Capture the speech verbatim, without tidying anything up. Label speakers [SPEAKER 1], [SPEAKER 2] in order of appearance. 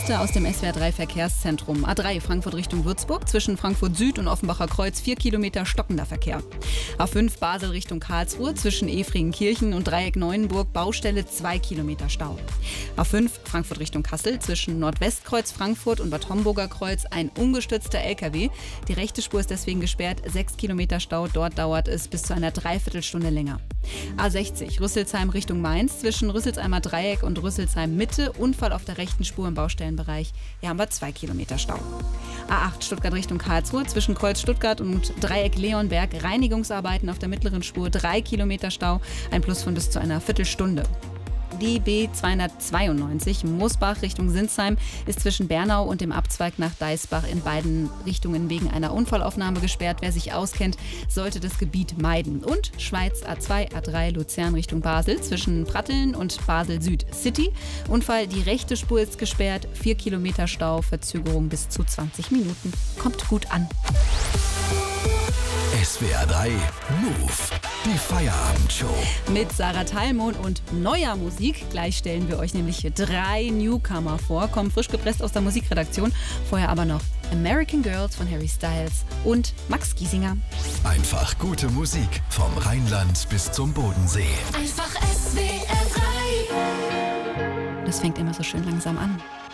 [SPEAKER 1] Berichte aus dem S W R drei Verkehrszentrum. A drei Frankfurt Richtung Würzburg, zwischen Frankfurt Süd und Offenbacher Kreuz vier Kilometer stockender Verkehr. A fünf Basel Richtung Karlsruhe, zwischen Efringenkirchen und Dreieck Neuenburg Baustelle zwei Kilometer Stau. A fünf Frankfurt Richtung Kassel, zwischen Nordwestkreuz Frankfurt und Bad Homburger Kreuz ein ungestützter L K W. Die rechte Spur ist deswegen gesperrt, sechs Kilometer Stau, dort dauert es bis zu einer Dreiviertelstunde länger. A sechzig Rüsselsheim Richtung Mainz, zwischen Rüsselsheimer Dreieck und Rüsselsheim Mitte, Unfall auf der rechten Spur im Baustellenbereich. Hier haben wir zwei Kilometer Stau. A acht Stuttgart Richtung Karlsruhe, zwischen Kreuz Stuttgart und Dreieck Leonberg, Reinigungsarbeiten auf der mittleren Spur, drei Kilometer Stau, ein Plus von bis zu einer Viertelstunde. Die B zweihundertzweiundneunzig Moosbach Richtung Sinsheim ist zwischen Bernau und dem Abzweig nach Deisbach in beiden Richtungen wegen einer Unfallaufnahme gesperrt. Wer sich auskennt, sollte das Gebiet meiden. Und Schweiz A zwei, A drei Luzern Richtung Basel, zwischen Pratteln und Basel Süd City. Unfall, die rechte Spur ist gesperrt, vier Kilometer Stau, Verzögerung bis zu zwanzig Minuten. Kommt gut an.
[SPEAKER 2] S W R drei Move, die Feierabendshow.
[SPEAKER 1] Mit Sarah Thalmon und neuer Musik. Gleich stellen wir euch nämlich drei Newcomer vor, kommen frisch gepresst aus der Musikredaktion. Vorher aber noch American Girls von Harry Styles und Max Giesinger.
[SPEAKER 2] Einfach gute Musik vom Rheinland bis zum Bodensee.
[SPEAKER 3] Einfach S W R drei.
[SPEAKER 1] Das fängt immer so schön langsam an.